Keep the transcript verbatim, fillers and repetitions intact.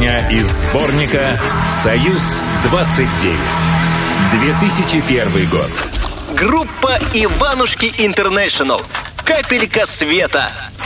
Песня из сборника «Союз-двадцать девять». две тысячи первый год. Группа Иванушки Интернешнл. Капелька света.